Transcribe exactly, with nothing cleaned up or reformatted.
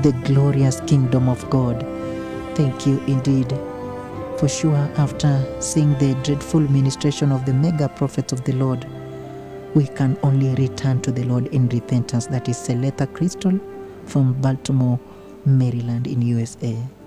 the glorious kingdom of God. Thank you indeed. For sure, after seeing the dreadful ministration of the mega prophets of the Lord, we can only return to the Lord in repentance. That is Seletha Crystal from Baltimore, Maryland in U S A.